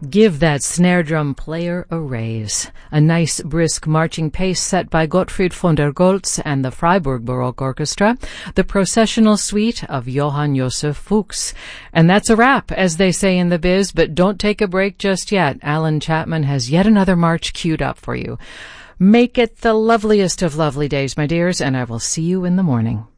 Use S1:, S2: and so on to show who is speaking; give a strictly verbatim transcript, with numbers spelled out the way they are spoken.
S1: Give that snare drum player a raise. A nice brisk marching pace set by Gottfried von der Goltz and the Freiburg Baroque Orchestra, the processional suite of Johann Josef Fuchs. And that's a wrap, as they say in the biz, but don't take a break just yet. Alan Chapman has yet another march queued up for you. Make it the loveliest of lovely days, my dears, and I will see you in the morning.